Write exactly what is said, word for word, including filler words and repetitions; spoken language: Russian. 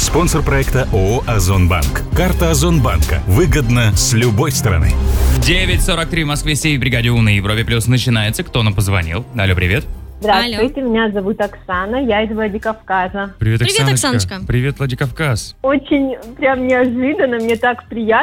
Спонсор проекта ООО «Озонбанк». Карта Озонбанка. Выгодно с любой стороны. девять сорок три в Москве, сеть бригаде У на Европе Плюс начинается. Кто нам позвонил? Алло, привет. Здравствуйте, Алло. Меня зовут Оксана, я из Владикавказа. Привет, Привет, Оксаночка. Оксаночка. Привет, Владикавказ. Очень прям неожиданно, мне так приятно.